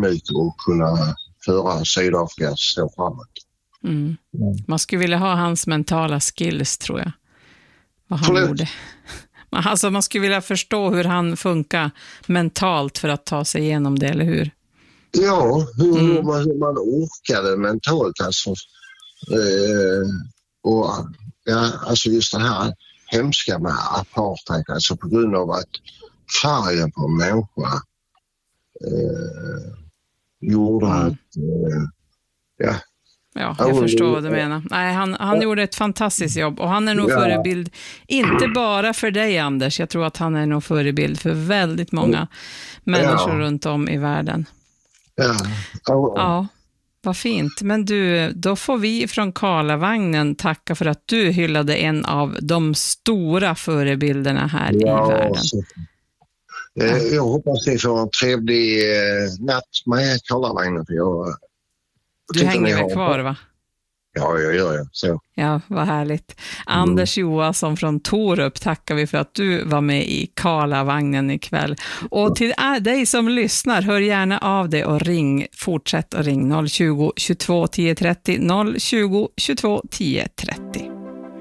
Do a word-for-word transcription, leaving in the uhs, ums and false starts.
teknik och kunna föra Sydafrika så framåt. Mm. Mm. Man skulle vilja ha hans mentala skills, tror jag. Vad han Förlåt. gjorde. Alltså man skulle vilja förstå hur han funkar mentalt för att ta sig igenom det, eller hur? Ja, hur Mm. man, man orkade mentalt alltså. Eh, och ja, alltså just det här hemska med apartheid, alltså på grund av att färgen på en människa eh, gjorde Mm. att eh, ja. Ja, jag förstår vad du menar. Nej, han, han gjorde ett fantastiskt jobb och han är nog Ja. förebild, inte bara för dig Anders, jag tror att han är nog förebild för väldigt många människor Ja. runt om i världen. Ja. Ja. Ja, vad fint. Men du, då får vi från Karlavagnen tacka för att du hyllade en av de stora förebilderna här Ja, i världen. så. Eh, jag hoppas ni får en trevlig eh, natt med Karlavagnen. För jag, Du tycker ni hänger har- väl kvar, va? Ja, jag gör det. Så. Ja, vad härligt. Anders Johansson från Torup tackar vi för att du var med i Karlavagnen ikväll. Och till dig som lyssnar, hör gärna av dig och ring. Fortsätt att ring noll tjugo, tjugotvå, tio trettio, noll tjugo, tjugotvå, tio trettio.